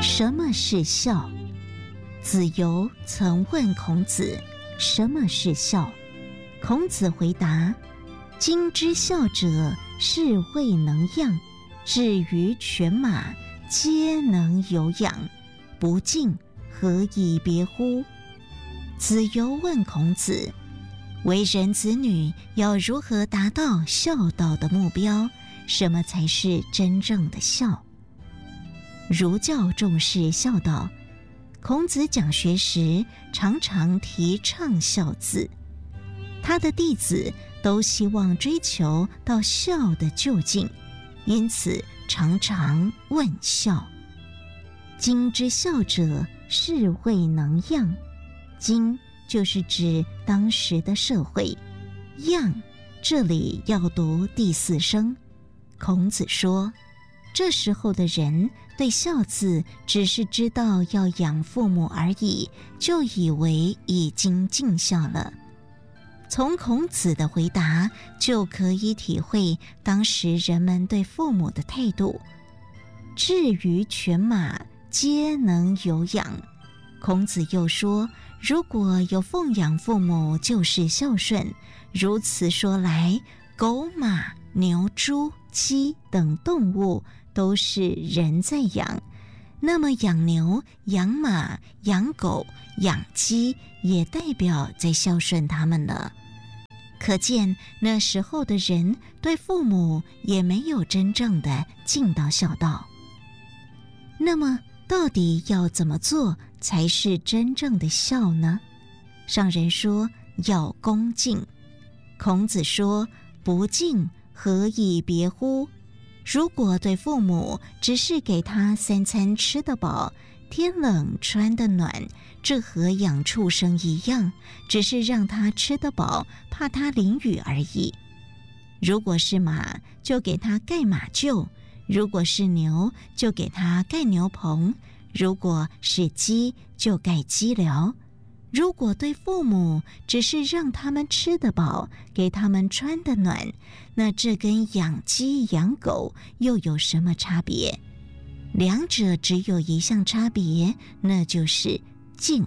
什么是孝？子游曾问孔子什么是孝，孔子回答：今之孝者，是未能养，至于犬马，皆能有养，不敬，何以别乎？子游问孔子：为人子女要如何达到孝道的目标？什么才是真正的孝？儒教重视孝道，孔子讲学时常常提倡孝字，他的弟子都希望追求到孝的究竟，因此常常问孝。今之孝者，是未能养。今就是指当时的社会，养这里要读第四声。孔子说，这时候的人对孝字只是知道要养父母而已，就以为已经尽孝了。从孔子的回答就可以体会当时人们对父母的态度。至于犬马，皆能有养。孔子又说，如果有奉养父母，就是孝顺。如此说来，狗马牛猪鸡等动物都是人在养，那么养牛养马养狗养鸡也代表在孝顺他们了。可见那时候的人对父母也没有真正的尽到孝道。那么到底要怎么做才是真正的孝呢？上人说要恭敬。孔子说，不敬，何以别乎？如果对父母只是给他三餐吃得饱，天冷穿得暖，这和养畜生一样，只是让他吃得饱，怕他淋雨而已。如果是马，就给他盖马厩；如果是牛，就给他盖牛棚；如果是鸡，就盖鸡寮。如果对父母只是让他们吃得饱，给他们穿得暖，那这跟养鸡养狗又有什么差别？两者只有一项差别，那就是敬。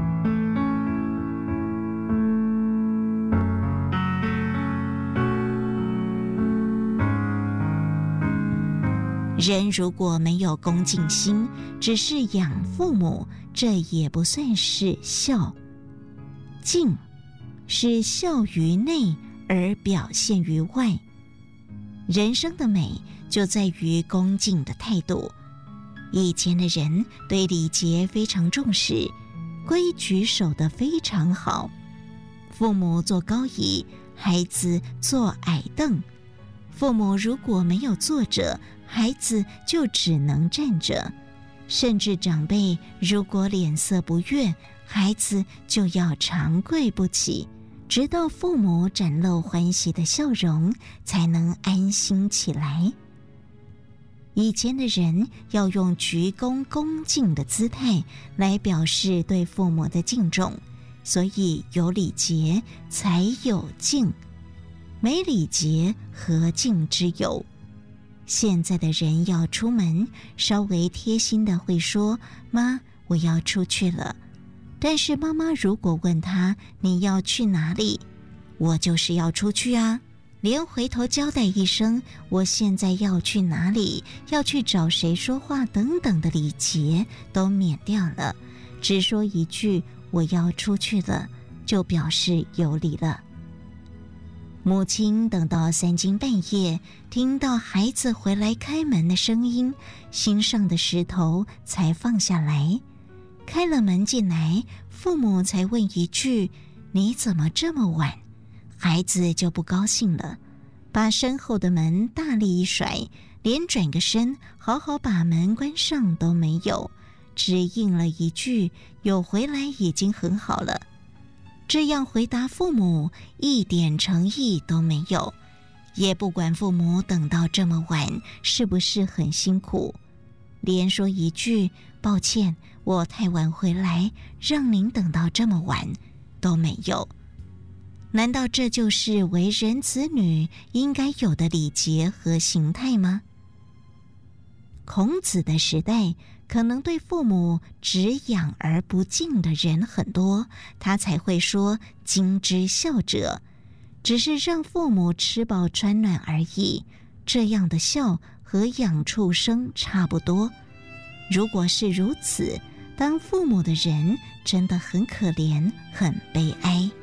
人如果没有恭敬心，只是养父母，这也不算是孝。敬是孝于内而表现于外，人生的美就在于恭敬的态度。以前的人对礼节非常重视，规矩守得非常好。父母坐高椅，孩子坐矮凳。父母如果没有坐着，孩子就只能站着。甚至长辈如果脸色不悦，孩子就要长跪不起，直到父母展露欢喜的笑容，才能安心起来。以前的人要用鞠躬恭敬的姿态来表示对父母的敬重，所以有礼节才有敬，没礼节何敬之有？现在的人要出门，稍微贴心的会说，妈，我要出去了。但是妈妈如果问他，你要去哪里？我就是要出去啊。连回头交代一声我现在要去哪里，要去找谁说话等等的礼节都免掉了，只说一句我要出去了，就表示有礼了。母亲等到3更半夜，听到孩子回来开门的声音，心上的石头才放下来。开了门进来，父母才问一句，你怎么这么晚？孩子就不高兴了，把身后的门大力一甩，连转个身好好把门关上都没有，只应了一句，有回来已经很好了。这样回答父母一点诚意都没有，也不管父母等到这么晚是不是很辛苦，连说一句抱歉，我太晚回来，让您等到这么晚都没有。难道这就是为人子女应该有的礼节和形态吗？ 孔子的时代，可能对父母只养而不敬的人很多，他才会说今之孝者，只是让父母吃饱穿暖而已。这样的孝和养畜生差不多。如果是如此，当父母的人真的很可怜，很悲哀。